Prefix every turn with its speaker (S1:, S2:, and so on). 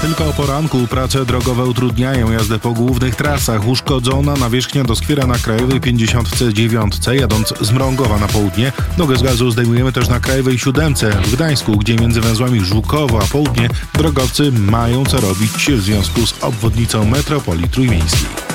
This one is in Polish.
S1: Tylko o poranku prace drogowe utrudniają jazdę po głównych trasach. Uszkodzona nawierzchnia doskwiera na Krajowej 59, jadąc z Mrągowa na południe. Nogę z gazu zdejmujemy też na Krajowej 7 w Gdańsku, gdzie między węzłami Żukowo a Południe drogowcy mają co robić w związku z obwodnicą metropolii trójmiejskiej.